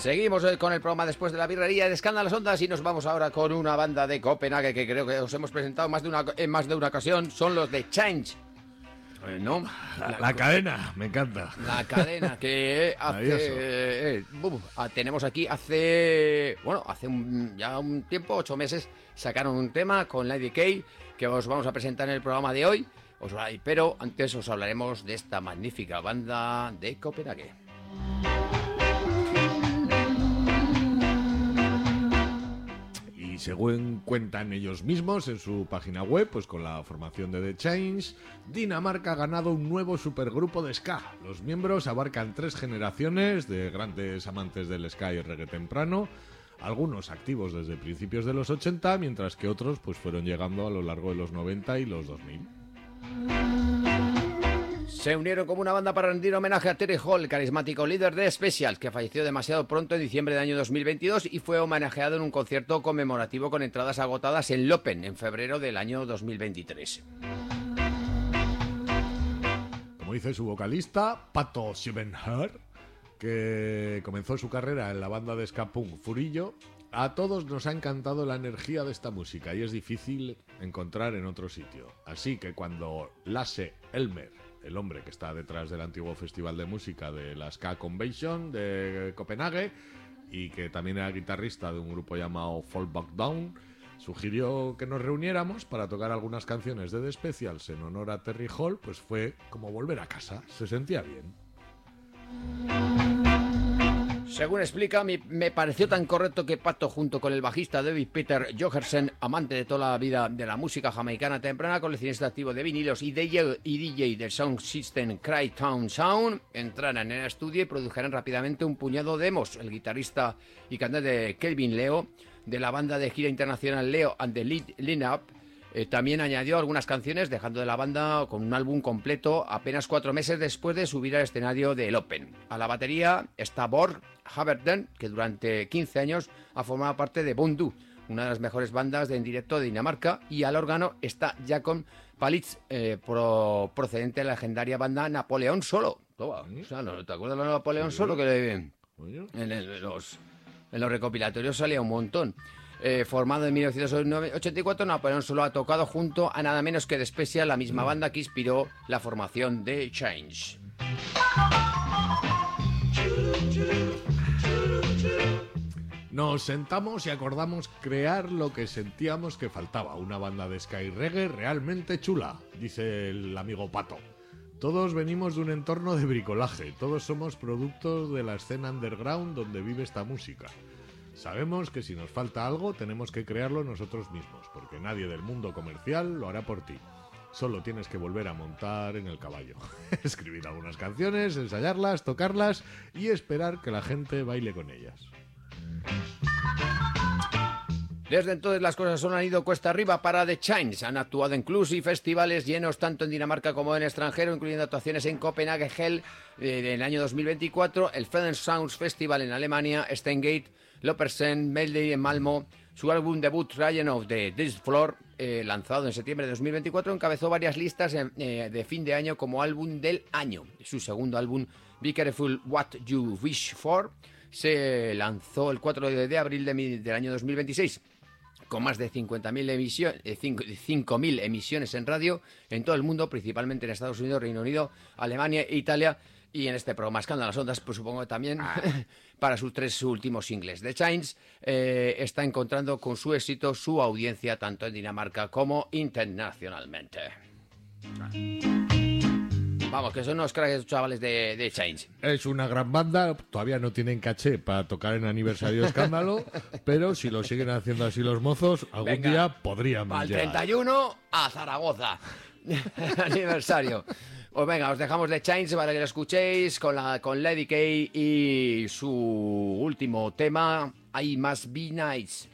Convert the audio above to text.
Seguimos con el programa después de la birrería de Escándalos Ondas y nos vamos ahora con una banda de Copenhague que creo que os hemos presentado en más de una ocasión. Son los de Change. ¿No? La cadena, me encanta. La cadena que tenemos aquí hace ya un tiempo, 8 meses, sacaron un tema con Lady K que os vamos a presentar en el programa de hoy. Pero antes os hablaremos de esta magnífica banda de Copenhague. Y según cuentan ellos mismos en su página web, pues con la formación de The Change, Dinamarca ha ganado un nuevo supergrupo de ska. Los miembros abarcan 3 generaciones de grandes amantes del ska y reggae temprano, algunos activos desde principios de los 80, mientras que otros pues fueron llegando a lo largo de los 90 y los 2000. Se unieron como una banda para rendir homenaje a Terry Hall, carismático líder de Specials, que falleció demasiado pronto en diciembre del año 2022 y fue homenajeado en un concierto conmemorativo con entradas agotadas en Lopen en febrero del año 2023. Como dice su vocalista, Pato Siebenhaar, que comenzó su carrera en la banda de ska punk Furillo, a todos nos ha encantado la energía de esta música y es difícil encontrar en otro sitio. Así que cuando Lasse Elmer, el hombre que está detrás del antiguo festival de música de la Ska Convention de Copenhague y que también era guitarrista de un grupo llamado Fall Back Down, sugirió que nos reuniéramos para tocar algunas canciones de The Specials en honor a Terry Hall, pues fue como volver a casa, se sentía bien. Según explica, me pareció tan correcto que Pato, junto con el bajista David Peter Johersen, amante de toda la vida de la música jamaicana temprana, coleccionista activo de vinilos y DJ del Sound System Cry Town Sound, entraran en el estudio y produjeran rápidamente un puñado de demos. El guitarrista y cantante Kelvin Leo, de la banda de gira internacional Leo and the Line-Up, también añadió algunas canciones, dejando de la banda con un álbum completo apenas 4 meses después de subir al escenario del Open. A la batería está Borg Haverden, que durante 15 años ha formado parte de Bondu, una de las mejores bandas en directo de Dinamarca, y al órgano está Jacob Palitz, procedente de la legendaria banda Napoleón Solo. Toma, o sea, ¿no te acuerdas de Napoleón Solo? Que en los recopilatorios salía un montón. Formado en 1984, Napoleón Solo ha tocado junto a nada menos que The Specials, la misma banda que inspiró la formación de Change. Nos sentamos y acordamos crear lo que sentíamos que faltaba, una banda de ska y reggae realmente chula, dice el amigo Pato. Todos venimos de un entorno de bricolaje, todos somos productos de la escena underground donde vive esta música. Sabemos que si nos falta algo tenemos que crearlo nosotros mismos, porque nadie del mundo comercial lo hará por ti. Solo tienes que volver a montar en el caballo, escribir algunas canciones, ensayarlas, tocarlas y esperar que la gente baile con ellas. Desde entonces las cosas han ido cuesta arriba para The Change. Han actuado en clubs y festivales llenos tanto en Dinamarca como en extranjero, incluyendo actuaciones en Copenhague, Hell en el año 2024, el Feden Sounds Festival en Alemania, Steingate, Lopersen, Melody en Malmö. Su álbum debut, Ryan of the Dance Floor, lanzado en septiembre de 2024, encabezó varias listas de fin de año como álbum del año. Su segundo álbum, Be Careful What You Wish For, se lanzó el 4 de abril del año 2026. Con más de 5.000 emisiones en radio en todo el mundo, principalmente en Estados Unidos, Reino Unido, Alemania e Italia, y en este programa Escándalos Ondas, pues supongo que también para sus 3 últimos singles. The Change está encontrando con su éxito su audiencia tanto en Dinamarca como internacionalmente. Vamos, que son unos cracks chavales de Change. Es una gran banda, todavía no tienen caché para tocar en aniversario de Escándalo, pero si lo siguen haciendo así los mozos, algún día podrían al llegar. 31 a Zaragoza. Aniversario. Pues venga, os dejamos de Change para que lo escuchéis con Lady K y su último tema, I Must Be Nice.